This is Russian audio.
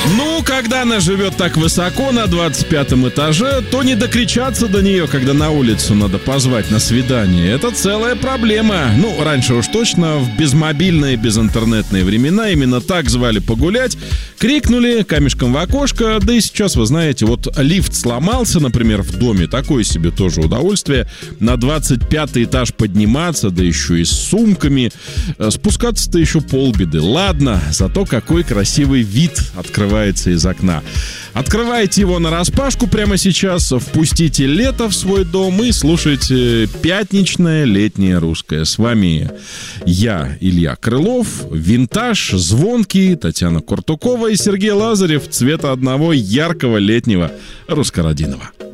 Ну, когда она живет так высоко, на 25-м этаже, то не докричаться до нее, когда на улицу надо позвать на свидание. Это целая проблема. Ну, раньше уж точно, в безмобильные, безинтернетные времена именно так звали погулять. Крикнули камешком в окошко, да и сейчас, вы знаете, вот лифт сломался, например, в доме, такое себе тоже удовольствие. На 25-й этаж подниматься, да еще и с сумками. Спускаться-то еще полбеды. Ладно, зато какой красивый вид открывается из окна. Открывайте его нараспашку прямо сейчас, впустите лето в свой дом и слушайте пятничное летнее русское. С вами я, Илья Крылов, Винтаж, Звонкий, Татьяна Куртукова и Сергей Лазарев. Цвета одного яркого летнего русскородиного.